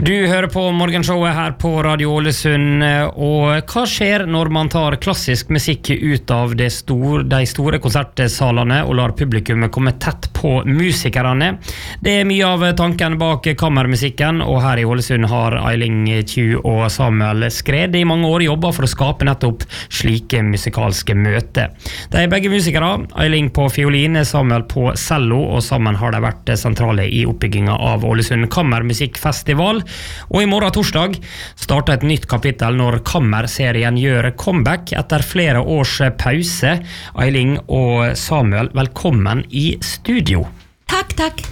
Du hører på morgenshowet her på Radio Ålesund, og hva skjer når man tar klassisk musikk ut av de store konsertsalene og lar publikum komme tett på musikerne? Det er mye av tanken bak kammermusikken, og her i Ålesund har Eiling Tju og Samuel Skred i mange år jobbet for å skape nettopp slike musikalske møter. De er begge musikere, Eiling på fiolin, Samuel på cello, og sammen har de vært sentrale i oppbygginga av Ålesund Kammermusikkfestival. Og i morgen torsdag starter et nytt kapittel når kammerserien gjør comeback etter flere års pause. Eiling og Samuel, velkommen i studio. Takk.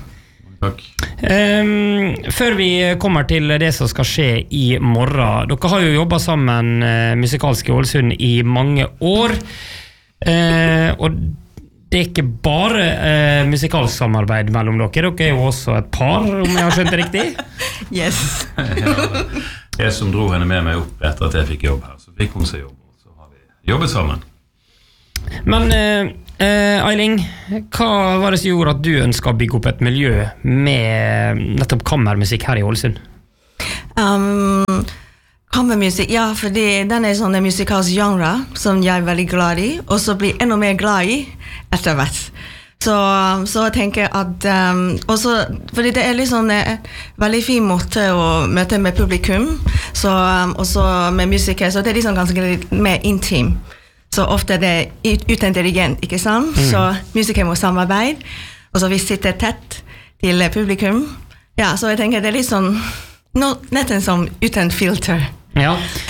Før vi kommer til det som skal skje i morgen, dere har jo jobbet sammen musikalsk i Ålesund i mange år, og det er ikke bare musikalsk samarbeid mellom dere er jo også et par, om jeg har skjønt det riktig? Yes. Jeg som dro henne med meg opp etter at jeg fikk jobb her, så fikk hun seg jobb, og så har vi jobbet sammen. Men Eiling, hva var det som gjorde at du ønsket å bygge opp et miljø med nettopp kammermusikk her i Ålesund? Kammermusikk, ja, fordi den er sånn en musikalsk genre som jeg er veldig glad i, og så blir enda mer glad i etter hvert. Så tenker jeg at også, fordi det er liksom en veldig fin måte å møte med publikum, så også med musikere, så det er liksom ganske mer intim. Så ofte er det utintelligent, ikke sant? Så musikere må samarbeide, og så vi sitter tett til publikum. Ja, så jeg tenker det er litt sånn nesten som uten filter. Ja.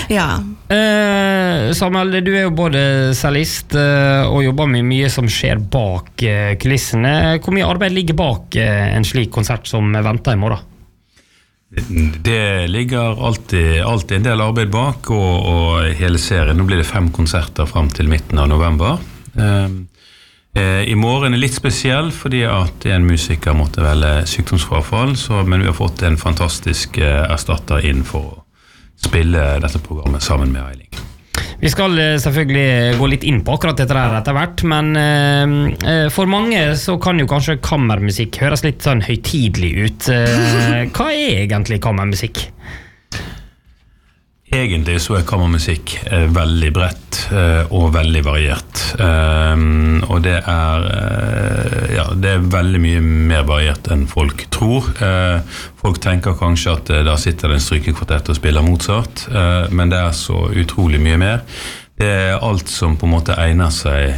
Samuel, du er jo både cellist og jobber med mye som skjer bak kulissene. Hvor mye arbeid ligger bak en slik konsert som venter i morgen? Det ligger alltid en del arbeid bak, og hele serien. Nå blir det 5 konserter frem til midten av november. I morgen er litt spesiell fordi at en musiker måtte velge sykdomsfrafall, men vi har fått en fantastisk erstatter inn for å spille dette programmet sammen med Eiling. Vi skal selvfølgelig gå litt inn på akkurat dette her etter hvert, men for mange så kan jo kanskje kammermusikk høres litt sånn høytidelig ut. Hva er egentlig kammermusikk? Egentlig så er kammermusikk veldig bredt og veldig variert, og det er veldig mye mer variert enn folk tror. Folk tenker kanskje at der sitter det en strykekvartett og spiller Mozart, men det er så utrolig mye mer. Det er alt som på en måte egner seg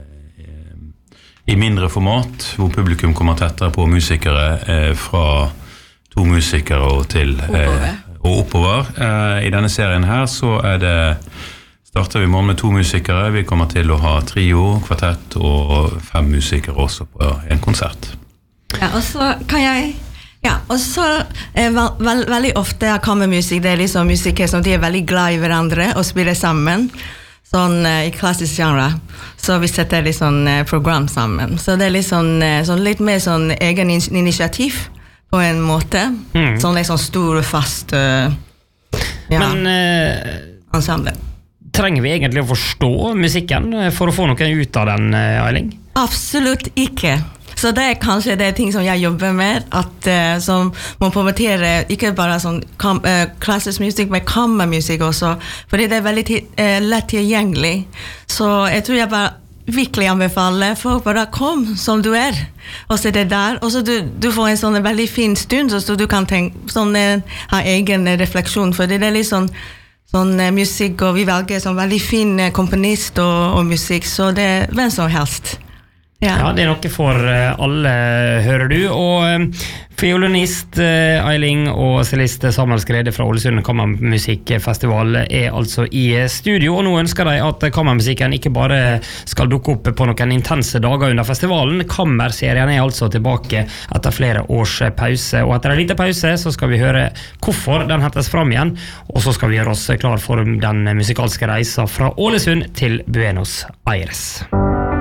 i mindre format, hvor publikum kommer tettere på musikere fra 2 musikere og til og oppover. I denne serien her så starter vi morgen med 2 musikere. Vi kommer til å ha trio, kvartett og 5 musikere også på en konsert. Ja, og så kan jeg... Ja, og så veldig ofte kammermusikk, det er liksom musikere som de er veldig glad i hverandre og spiller sammen, sånn i klassisk genre. Så vi setter litt sånn program sammen. Så det er litt sånn litt mer sånn egen initiativ på en måte, sånn liksom stor og fast Men ensemble. Trenger vi egentlig å forstå musikken for å få noe ut av den, Eiling? Absolutt ikke. Så det er kanskje det ting som jeg jobber med, at som må promotere ikke bare sånn klassisk musikk, men kammermusikk også, fordi det er veldig lett tilgjengelig. Så jeg tror jeg bare virkelig anbefaler folk bare kom som du er og sitte der, og så du får en sånn veldig fin stund så du kan tenke sånn, ha egen refleksjon, for det er litt sånn musikk, og vi velger sånn veldig fin komponist og musikk, så det er hvem som helst. Ja, det er noe for alle, hører du. Og fiolinist Eiling og cellist Samuel Skred fra Ålesund Kammermusikkfestival er altså i studio, og nå ønsker de at kammermusikken ikke bare skal dukke opp på noen intense dager under festivalen. Kammerserien er altså tilbake etter flere års pause, og etter en liten pause så skal vi høre hvorfor den hentes fram igjen, og så skal vi gjøre oss klar for den musikalske reisen fra Ålesund til Buenos Aires.